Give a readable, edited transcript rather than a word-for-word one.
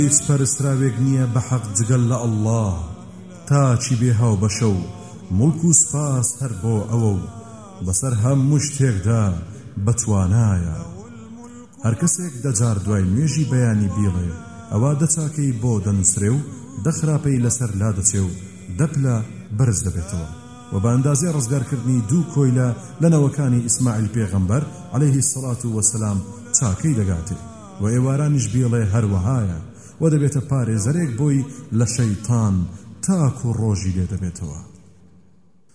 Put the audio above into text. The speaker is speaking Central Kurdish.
هیچ پەرستراوێک نییە بە حەق جگەل لە ئەڵڵاه تاچی بێ هاو بەشە و مڵک و سپاس هەر بۆ ئەوە و بەسەر هەموو شتێکدا بەتوانایە. هەر کەسێک دەجار دوای نوێژی بەیانی بیڵێ ئەوا دەچاکەی بۆ دەنووسرێ و دەخراپەی لەسەر لا دەچێ و دەپلە بەرز دەبێتەوە و بە ئەندازێ ڕزگارکردنی دوو کۆیلە لەنەوەکانی ئیسماعیل پێغەمبەر عەلەیهی السەڵات وەسەلام چاکەی دەگاتێ و ئێوارانیش بیڵێ هەروەهایە و دەبێتە پارێزەرێک بۆی لە شەیتان تاکو ڕۆژی لێ دەبێتەوە.